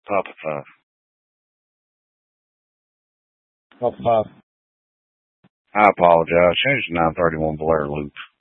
Papa 5. Papa 5. I apologize. Change the 931 Blair loop.